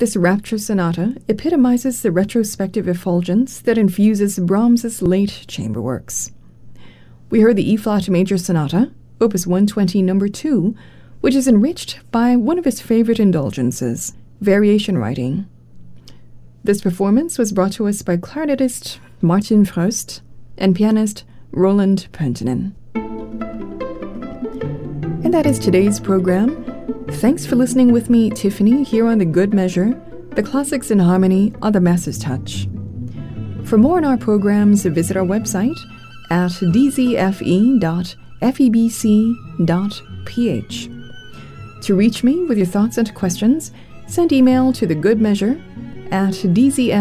This Rapture Sonata epitomizes the retrospective effulgence that infuses Brahms's late chamber works. We heard the E-flat Major Sonata, Opus 120 No. 2, which is enriched by one of his favorite indulgences, variation writing. This performance was brought to us by clarinetist Martin Fröst and pianist Roland Pöntinen. And that is today's program. Thanks for listening with me, Tiffany, here on The Good Measure, the classics in harmony on the Master's Touch. For more on our programs, visit our website at dzfe.febc.ph. To reach me with your thoughts and questions, send email to thegoodmeasure@dzfe.febc.ph.